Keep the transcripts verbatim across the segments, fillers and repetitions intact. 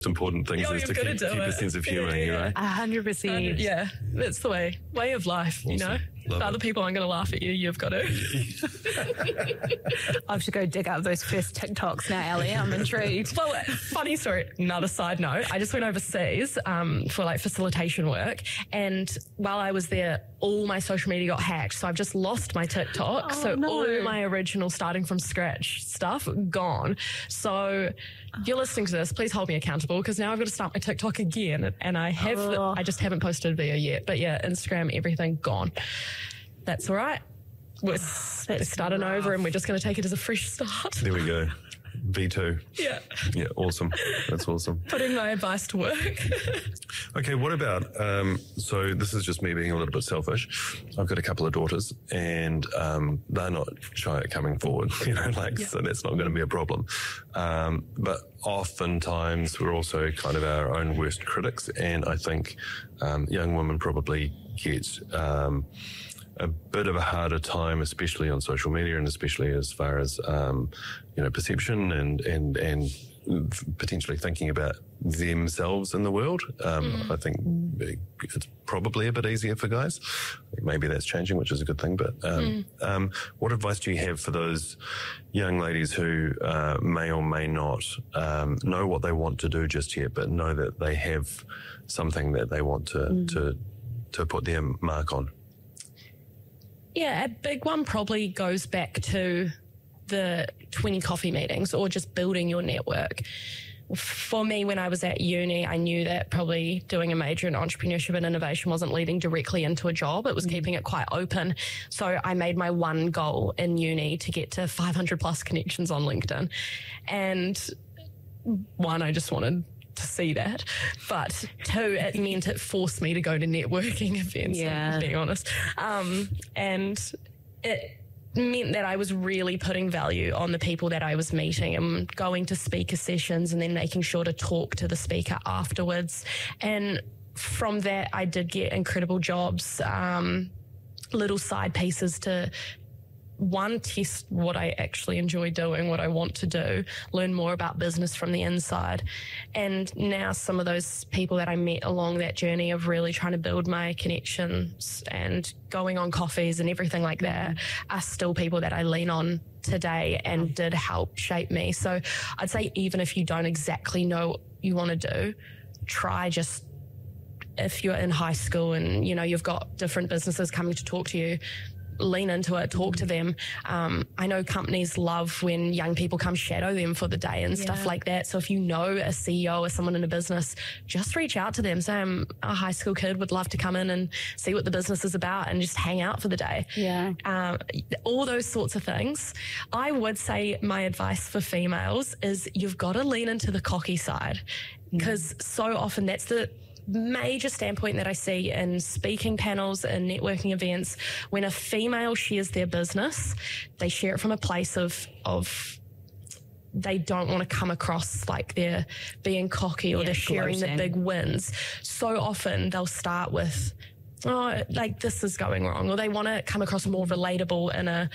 important things Oh, is you've to gotta keep, do keep a it. sense of humour, Yeah, you yeah. know? A hundred percent. Yeah, that's the way way of life, you know. Love Other it. people aren't going to laugh at you. You've got to. I have to go dig up those first TikToks now, Ellie. I'm intrigued. Well, funny story. Another side note. I just went overseas um, for like facilitation work, and while I was there, all my social media got hacked. So I've just lost my TikTok. Oh, so no. all my original starting from scratch stuff gone. So if you're listening to this, please hold me accountable because now I've got to start my TikTok again, and I have. Oh. I just haven't posted a video yet. But yeah, Instagram, everything gone. That's all right. We're, we're starting rough. over, and we're just going to take it as a fresh start. There we go. V two. Yeah. Yeah, awesome. That's awesome. Putting my advice to work. Okay, what about, um, so this is just me being a little bit selfish. I've got a couple of daughters and um, they're not shy at coming forward, you know, like, Yeah. so that's not going to be a problem. Um, but oftentimes we're also kind of our own worst critics. And I think um, young women probably get um, a bit of a harder time, especially on social media and especially as far as, um, you know, perception and, and, and potentially thinking about themselves in the world. Um, Mm. I think it's probably a bit easier for guys. Maybe that's changing, which is a good thing. But um, Mm. um, what advice do you have for those young ladies who uh, may or may not um, know what they want to do just yet, but know that they have something that they want to Mm. to to put their mark on? Yeah, a big one probably goes back to the twenty coffee meetings or just building your network. For me, when I was at uni, I knew that probably doing a major in entrepreneurship and innovation wasn't leading directly into a job. It was keeping it quite open. So I made my one goal in uni to get to five hundred plus connections on LinkedIn. And one, I just wanted to see that. But two, it meant it forced me to go to networking events, Yeah. being honest. Um, and it meant that I was really putting value on the people that I was meeting and going to speaker sessions and then making sure to talk to the speaker afterwards. And from that, I did get incredible jobs, um, little side pieces to one, test what I actually enjoy doing, what I want to do, learn more about business from the inside. And now some of those people that I met along that journey of really trying to build my connections and going on coffees and everything like that are still people that I lean on today and did help shape me. So I'd say even if you don't exactly know what you want to do, try just, if you're in high school and, you know, you've got different businesses coming to talk to you, lean into it, talk to them. Um, I know companies love when young people come shadow them for the day and stuff Yeah. like that. So if you know a C E O or someone in a business, just reach out to them. Say, I'm a high school kid, would love to come in and see what the business is about and just hang out for the day. Yeah. Um, all those sorts of things. I would say my advice for females is you've got to lean into the cocky side because so often that's the major standpoint that I see in speaking panels and networking events. When a female shares their business, they share it from a place of of they don't want to come across like they're being cocky or Yeah, they're sharing the gloating. big wins. So often they'll start with, oh, like this is going wrong, or they want to come across more relatable in a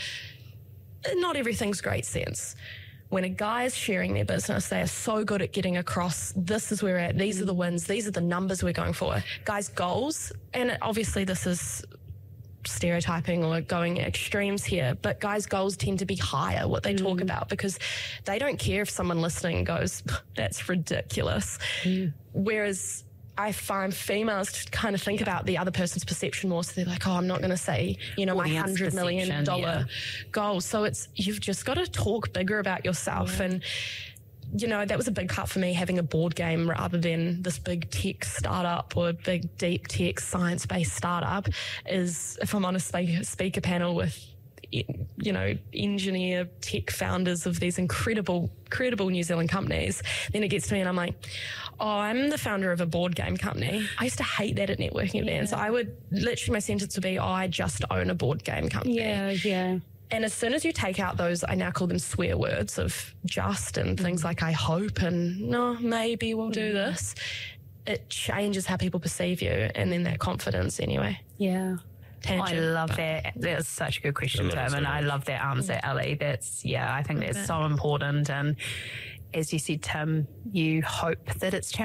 not everything's great sense. When a guy is sharing their business, they are so good at getting across, this is where we're at, these are the wins, these are the numbers we're going for. Guys' goals, and obviously this is stereotyping or going extremes here, but guys' goals tend to be higher, what they talk about, because they don't care if someone listening goes, that's ridiculous. Whereas I find females to kind of think about the other person's perception more. So they're like, oh, I'm not going to say, you know, my Audience hundred million perception, dollar yeah. goal. So it's, you've just got to talk bigger about yourself. And, you know, that was a big part for me, having a board game rather than this big tech startup or a big deep tech science-based startup is, if I'm on a speaker, speaker panel with, you know, engineer tech founders of these incredible, credible New Zealand companies, then it gets to me and I'm like, oh, I'm the founder of a board game company. I used to hate that at networking events. I would, literally my sentence would be, oh, I just own a board game company. Yeah, yeah. And as soon as you take out those, I now call them swear words of just and things like I hope and no, maybe we'll do this, it changes how people perceive you and then that confidence anyway. Yeah. Tangent, I love but- that. That's such a good question, I love it Tim, so and I much. love that answer, Ellie. That's, yeah, I think that's that. so important. And as you said, Tim, you hope that it's